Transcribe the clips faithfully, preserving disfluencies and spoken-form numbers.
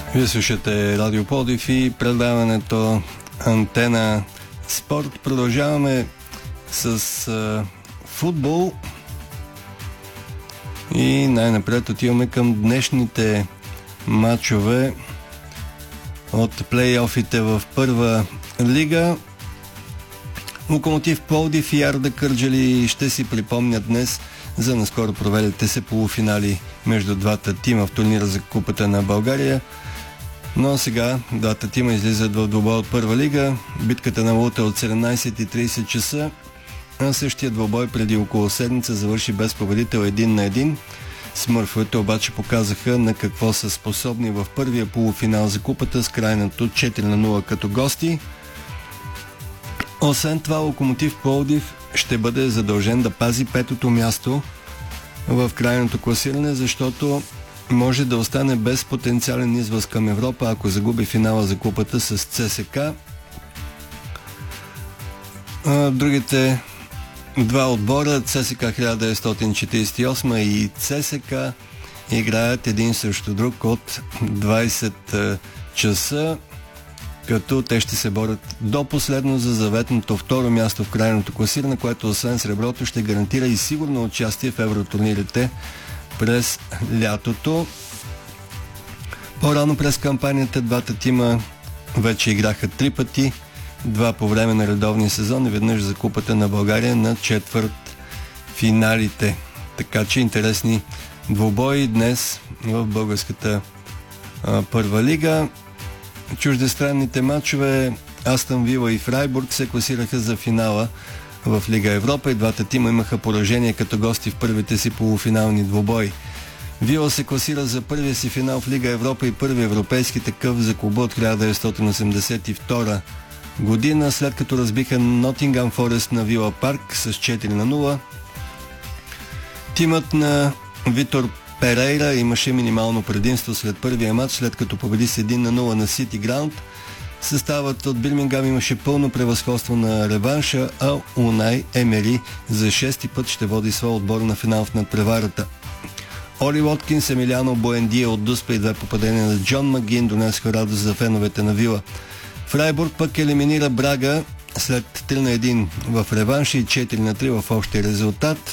Вие слушате Радио Пловдив и предаването Антена Спорт. Продължаваме с а, футбол и най-напред отиваме към днешните матчове от плейофите в първа лига. Локомотив Пловдив и Арда Кърджали ще си припомнят днес за наскоро провелите се полуфинали между двата тима в турнира за Купата на България. Но сега двата тима излизат в двубой от първа лига. Битката на лута от седемнайсет и трийсет часа. А същия двубой преди около седмица завърши без победител един на един. Смърфовете обаче показаха на какво са способни в първия полуфинал за Купата с крайното четири на нула като гости. Освен това, Локомотив Пловдив ще бъде задължен да пази петото място в крайното класиране, защото може да остане без потенциален извъз към Европа, ако загуби финала за Купата с ЦСКА. Другите два отбора, ЦСКА хиляда деветстотин четирийсет и осма и ЦСКА, играят един срещу друг от двайсет часа, като те ще се борят до последно за заветното второ място в крайното класиране, което освен среброто ще гарантира и сигурно участие в евротурнирите през лятото. По-рано през кампанията двата тима вече играха три пъти, два по време на редовния сезон и веднъж за Купата на България на четвърт финалите. Така че интересни двубои днес в българската а, първа лига. Чуждестранните матчове Астън Вила и Фрайбург се класираха за финала в Лига Европа и двата тима имаха поражение като гости в първите си полуфинални двубои. Вила се класира за първия си финал в Лига Европа и първи европейски такъв за клуба от хиляда деветстотин осемдесет и втора година, след като разбиха Нотингъм Форест на Вила Парк с четири на нула. Тимът на Витор Перейра имаше минимално предимство след първия матч, след като победи с един на нула на Сити Граунд. Съставът от Бирмингам имаше пълно превъзходство на реванша, а Унай Емери за шести път ще води своя отбор на финал в надпреварата. Оли Уоткинс, Емилиано Буендия от Дуспа и две попадения на Джон Магин донесоха радост за феновете на Вила. Фрайбург пък елиминира Брага след три на един в реванша и четири на три в общия резултат.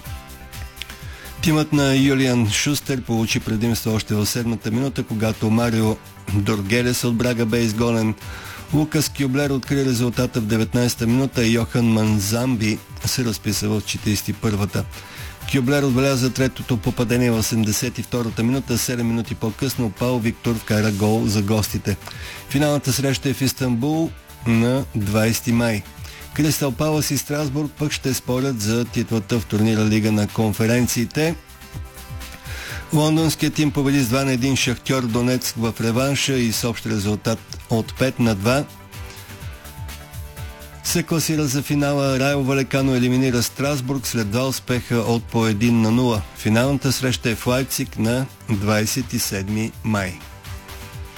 Тимът на Юлиан Шустер получи предимство още в седмата минута, когато Марио Доргелес от Брага бе изгонен. Лукас Кюблер откри резултата в деветнайсета минута и Йохан Манзамби се разписа в четирийсет и първата. Кюблер отбеляза третото попадение в седемдесет и втората минута, седем минути по-късно Паул Виктор вкара гол за гостите. Финалната среща е в Истанбул на двайсети май. Кристал Палас и Страсбург пък ще спорят за титлата в турнира Лига на конференциите. Лондонският тим победи с два на един Шахтьор Донецк в реванша и с общ резултат от пет на два. Се класира за финала. Райо Валекано елиминира Страсбург след два успеха от по един на нула. Финалната среща е в Лайпциг на двайсет и седми май.